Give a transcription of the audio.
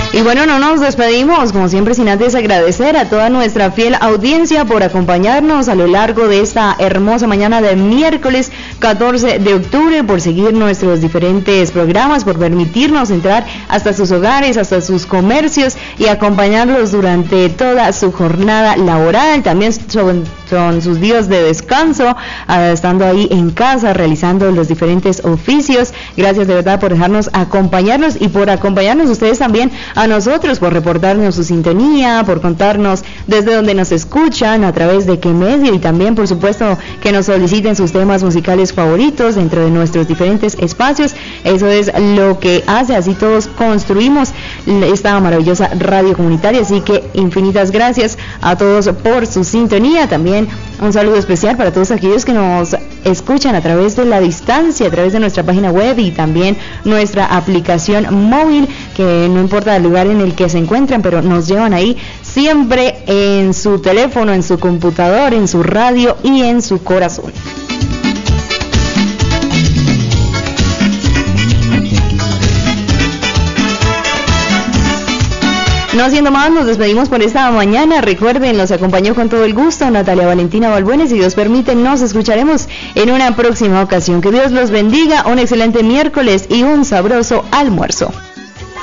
Y bueno, no nos despedimos, como siempre, sin antes agradecer a toda nuestra fiel audiencia por acompañarnos a lo largo de esta hermosa mañana de miércoles 14 de octubre, por seguir nuestros diferentes programas, por permitirnos entrar hasta sus hogares, hasta sus comercios y acompañarlos durante toda su jornada laboral, también son sus días de descanso, estando ahí en casa, realizando los diferentes oficios. Gracias de verdad por dejarnos acompañarnos y por acompañarnos ustedes también a nosotros, por reportarnos su sintonía, por contarnos desde donde nos escuchan, a través de qué medio, y también por supuesto que nos soliciten sus temas musicales favoritos dentro de nuestros diferentes espacios. Eso es lo que hace, así todos construimos esta maravillosa radio comunitaria. Así que infinitas gracias a todos por su sintonía. También un saludo especial para todos aquellos que nos escuchan a través de la distancia, a través de nuestra página web y también nuestra aplicación móvil, que no importa el lugar en el que se encuentran, pero nos llevan ahí siempre en su teléfono, en su computador, en su radio y en su corazón. No haciendo más, nos despedimos por esta mañana. Recuerden, los acompañó con todo el gusto Natalia Valentina Balbuena. Si Dios permite, nos escucharemos en una próxima ocasión. Que Dios los bendiga, un excelente miércoles y un sabroso almuerzo.